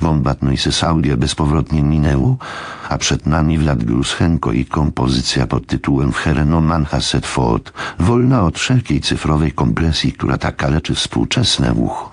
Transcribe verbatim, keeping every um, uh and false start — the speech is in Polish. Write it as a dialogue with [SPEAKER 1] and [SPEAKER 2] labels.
[SPEAKER 1] Wombat Noises Audio bezpowrotnie minęło, a przed nami Vlad Grushenko i kompozycja pod tytułem Where man has set foot, wolna od wszelkiej cyfrowej kompresji, która tak kaleczy współczesne ucho.